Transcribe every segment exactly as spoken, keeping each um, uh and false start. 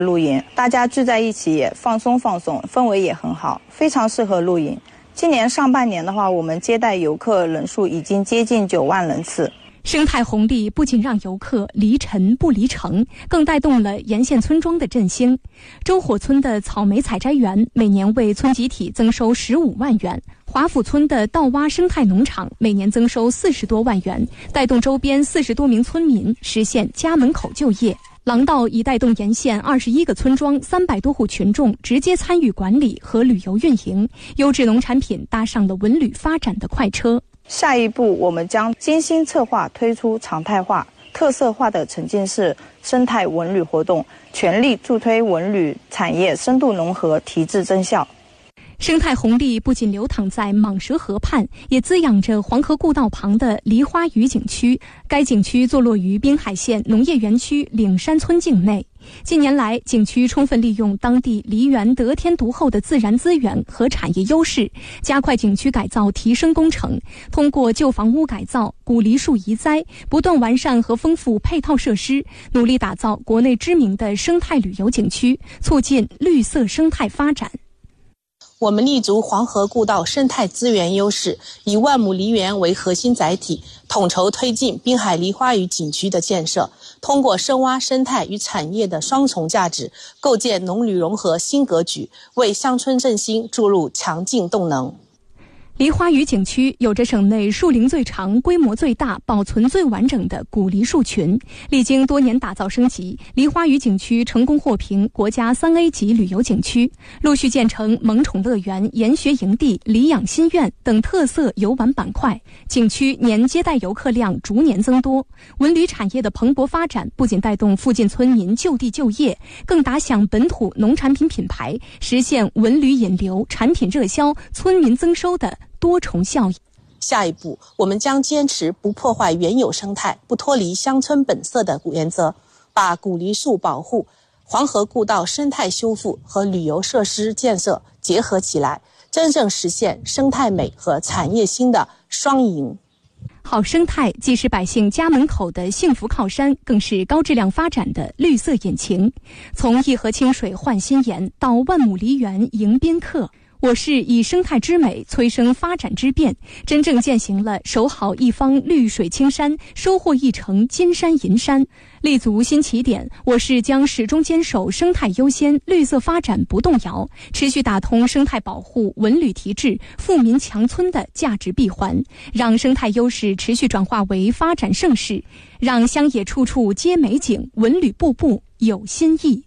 露营，大家聚在一起也放松放松，氛围也很好，非常适合露营。今年上半年的话，我们接待游客人数已经接近九万人次。 生态红利不仅让游客离尘不离城，更带动了沿线村庄的振兴。周火村的草莓采摘园每年为村集体增收十五万元，华府村的稻洼生态农场每年增收四十多万元，带动周边四十多名村民实现家门口就业。廊道已带动沿线二十一个村庄三百多户群众直接参与管理和旅游运营，优质农产品搭上了文旅发展的快车。 下一步，我们将精心策划推出常态化、特色化的沉浸式生态文旅活动，全力助推文旅产业深度融合，提质增效。 生态红利不仅流淌在蟒蛇河畔，也滋养着黄河故道旁的梨花屿景区。该景区坐落于滨海县农业园区岭山村境内。近年来，景区充分利用当地梨园得天独厚的自然资源和产业优势，加快景区改造提升工程，通过旧房屋改造、古梨树移栽，不断完善和丰富配套设施，努力打造国内知名的生态旅游景区，促进绿色生态发展。 我们立足黄河故道生态资源优势，以万亩梨园为核心载体，统筹推进滨海梨花屿景区的建设，通过深挖生态与产业的双重价值，构建农旅融合新格局，为乡村振兴注入强劲动能。 梨花屿景区有着省内树龄最长、规模最大、保存最完整的古梨树群，历经多年打造升级，梨花屿景区成功获评国家三 A 级旅游景区，陆续建成萌宠乐园、研学营地、梨养心院等特色游玩板块，景区年接待游客量逐年增多。文旅产业的蓬勃发展不仅带动附近村民就地就业，更打响本土农产品品牌，实现文旅引流、产品热销、村民增收的多重效应。 下一步，我们将坚持不破坏原有生态、不脱离乡村本色的原则，把古梨树保护、黄河故道生态修复和旅游设施建设结合起来，真正实现生态美和产业兴的双赢。 好生态既是百姓家门口的幸福靠山，更是高质量发展的绿色引擎。从一河清水焕新颜到万亩梨园迎宾客，我市以生态之美催生发展之变，真正践行了守好一方绿水青山，收获一城金山银山。立足新起点，我市将始终坚守生态优先、绿色发展不动摇，持续打通生态保护、文旅提质、富民强村的价值闭环，让生态优势持续转化为发展盛世，让乡野处处皆美景，文旅步步有新意。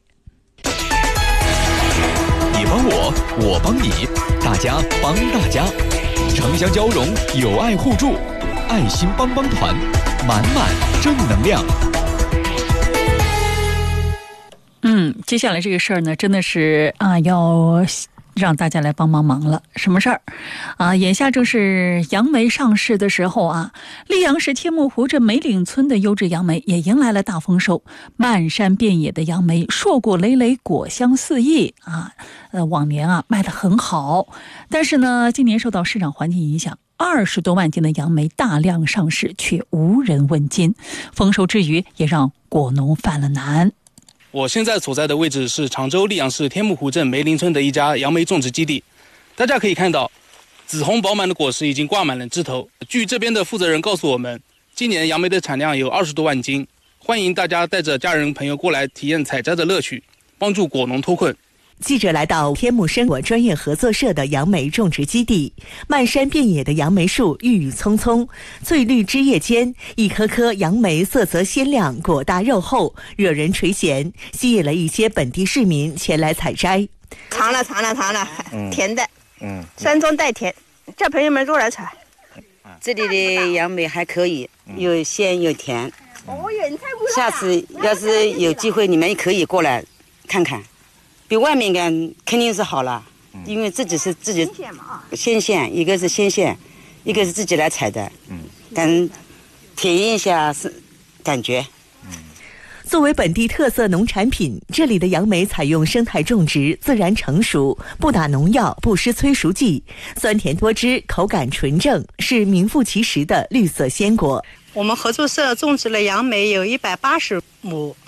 你帮我，我帮你，大家帮大家，城乡交融，友爱互助，爱心帮帮团，满满正能量。 嗯，接下来这个事儿呢，真的是啊，要让大家来帮帮忙了。什么事儿啊？眼下正是杨梅上市的时候啊，溧阳市天目湖镇梅岭村的优质杨梅也迎来了大丰收，漫山遍野的杨梅，硕果累累，果香四溢啊。呃，往年啊卖得很好，但是呢，今年受到市场环境影响，二十多万斤的杨梅大量上市，却无人问津。丰收之余，也让果农犯了难。 我现在所在的位置是常州溧阳市天目湖镇梅林村的一家杨梅种植基地。大家可以看到，紫红饱满的果实已经挂满了枝头。据这边的负责人告诉我们，今年杨梅的产量有二十多万斤，欢迎大家带着家人朋友过来体验采摘的乐趣，帮助果农脱困。 记者来到天目生果专业合作社的杨梅种植基地，漫山遍野的杨梅树郁郁葱葱，翠绿枝叶间，一颗颗杨梅色泽鲜亮，果大肉厚，惹人垂涎，吸引了一些本地市民前来采摘。 尝了尝了尝了，甜的，嗯，酸中带甜，叫朋友们过来采。 这里的杨梅还可以，又鲜又甜。下次要是有机会，你们也可以过来看看。比外面干肯定是好了，因为自己是自己鲜鲜，一个是鲜鲜，一个是自己来采的，嗯，但体验一下是感觉。 作为本地特色农产品，这里的杨梅采用生态种植，自然成熟，不打农药，不施催熟剂，酸甜多汁，口感纯正，是名副其实的绿色鲜果。 我们合作社种植了杨梅有一百八十亩。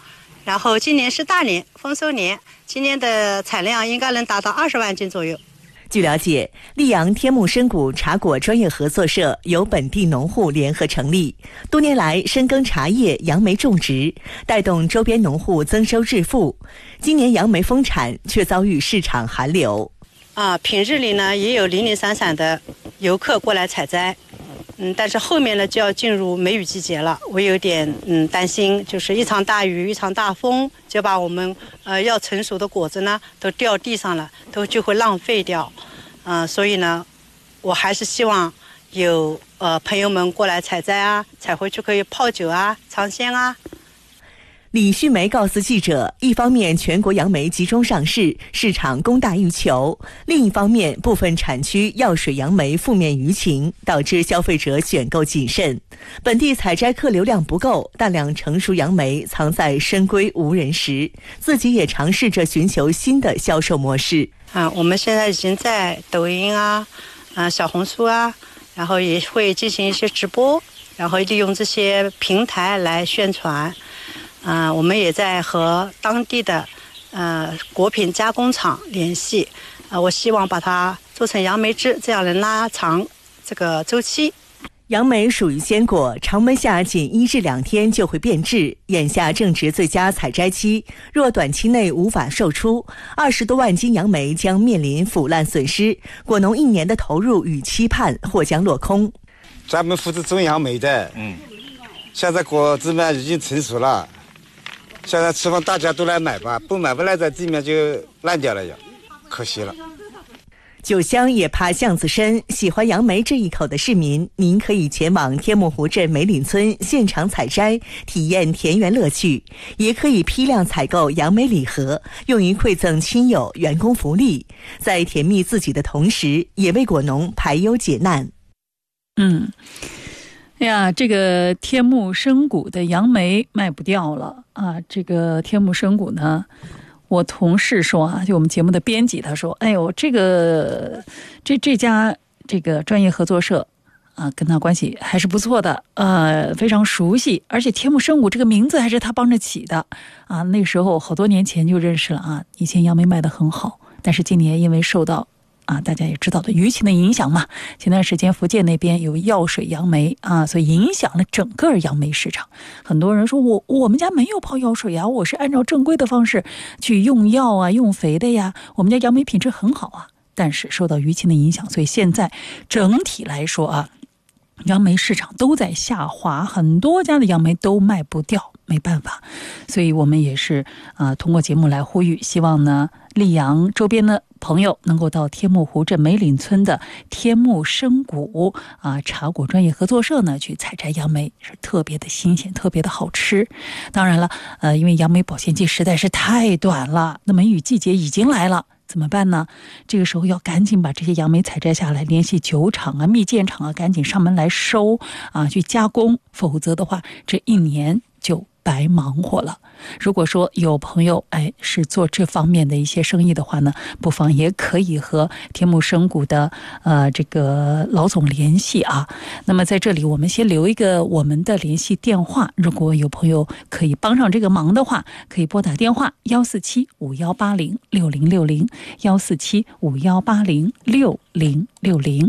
然后今年是大年，丰收年，今年的产量应该能达到二十万斤左右。 据了解，溧阳天目深谷茶果专业合作社由本地农户联合成立，多年来深耕茶叶、杨梅种植，带动周边农户增收致富。今年杨梅丰产，却遭遇市场寒流。 啊，平日里呢也有零零散散的游客过来采摘，嗯，但是后面呢就要进入梅雨季节了，我有点嗯担心，就是一场大雨，一场大风，就把我们呃要成熟的果子呢都掉地上了，都就会浪费掉，嗯、呃，所以呢，我还是希望有呃朋友们过来采摘啊，采回去可以泡酒啊，尝鲜啊。 李旭梅告诉记者，一方面全国杨梅集中上市，市场供大于求；另一方面，部分产区药水杨梅负面舆情，导致消费者选购谨慎。本地采摘客流量不够，大量成熟杨梅藏在深闺无人识，自己也尝试着寻求新的销售模式。 啊，我们现在已经在抖音啊、啊小红书啊，然后也会进行一些直播，然后利用这些平台来宣传。嗯、呃，我们也在和当地的呃果品加工厂联系，呃，我希望把它做成杨梅汁，这样能拉长这个周期。 杨梅属于鲜果，常温下仅一至两天就会变质，眼下正值最佳采摘期，若短期内无法售出，二十多万斤杨梅将面临腐烂损失，果农一年的投入与期盼或将落空。 专门负责种杨梅的，嗯，现在果子嘛已经成熟了。现在期望大家都来买吧，不买不来在地面就烂掉了呀，可惜了。 酒香也怕巷子深，喜欢杨梅这一口的市民，您可以前往天目湖镇梅岭村现场采摘，体验田园乐趣；也可以批量采购杨梅礼盒，用于馈赠亲友、员工福利，在甜蜜自己的同时，也为果农排忧解难。 嗯。哎呀，这个天目深谷的杨梅卖不掉了啊！这个天目深谷呢，我同事说啊，就我们节目的编辑他说，哎呦，这个这这家这个专业合作社啊，跟他关系还是不错的，呃，非常熟悉，而且天目深谷这个名字还是他帮着起的啊。那时候好多年前就认识了啊，以前杨梅卖得很好，但是今年因为受到啊，大家也知道的舆情的影响嘛。前段时间福建那边有药水杨梅啊，所以影响了整个杨梅市场。很多人说我我们家没有泡药水呀，我是按照正规的方式去用药啊、用肥的呀，我们家杨梅品质很好啊。但是受到舆情的影响，所以现在整体来说啊，杨梅市场都在下滑，很多家的杨梅都卖不掉，没办法。所以我们也是啊、呃，通过节目来呼吁，希望呢溧阳周边的朋友能够到天目湖镇梅岭村的天目深谷啊茶果专业合作社呢去采摘杨梅，是特别的新鲜，特别的好吃。当然了，呃，因为杨梅保鲜期实在是太短了，那梅雨季节已经来了。怎么办呢？这个时候要赶紧把这些杨梅采摘下来，联系酒厂啊、蜜饯厂啊，赶紧上门来收啊，去加工，否则的话，这一年就白忙活了。如果说有朋友哎是做这方面的一些生意的话呢，不妨也可以和天目深谷的呃这个老总联系啊。那么在这里我们先留一个我们的联系电话，如果有朋友可以帮上这个忙的话，可以拨打电话幺四七五幺八零六零六零幺四七五幺八零六零六零。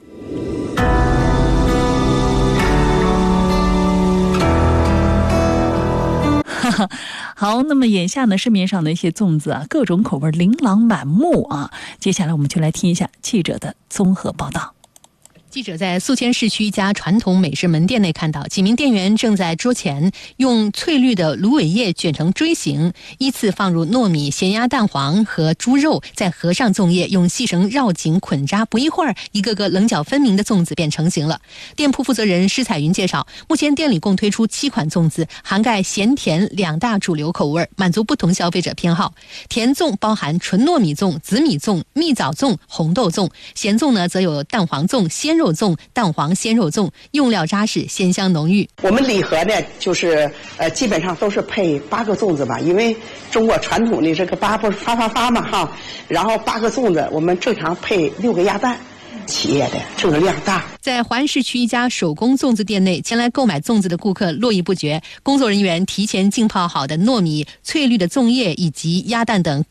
好，那么眼下呢，市面上的一些粽子啊，各种口味琳琅满目啊。接下来我们就来听一下记者的综合报道。 记者在宿迁市区一家传统美式门店内看到，几名店员正在桌前用翠绿的芦苇叶卷成锥形，依次放入糯米、咸鸭蛋黄和猪肉，再合上粽叶，用细绳绕紧捆扎，不一会儿，一个个棱角分明的粽子便成型了。店铺负责人施彩云介绍，目前店里共推出七款粽子，涵盖咸甜两大主流口味，满足不同消费者偏好。甜粽包含纯糯米粽、紫米粽、蜜枣粽、红豆粽；咸粽呢，则有蛋黄粽、鲜肉粽、蛋黄鲜肉粽，用料扎实，鲜香浓郁。 我们礼盒呢，就是呃，基本上都是配八个粽子吧，因为中国传统的这个八不是发发发嘛哈，然后八个粽子，我们正常配六个鸭蛋， 企业的，这个量大。 在华安市区一家手工粽子店内，前来购买粽子的顾客络绎不绝。工作人员提前浸泡好的糯米、翠绿的粽叶以及鸭蛋等